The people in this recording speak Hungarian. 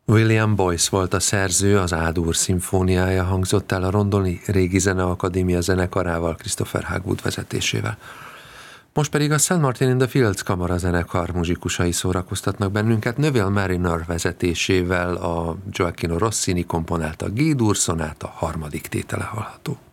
William Boyce volt a szerző, az A-dur szimfóniája hangzott el a Londoni Régi Zeneakadémia zenekarával, Christopher Hagwood vezetésével. Most pedig a St. Martin in the Fields kamarazenekar muzsikusai szórakoztatnak bennünket, Neville Mariner vezetésével a Gioacchino Rossini komponálta G-dur szonáta harmadik tétele hallható.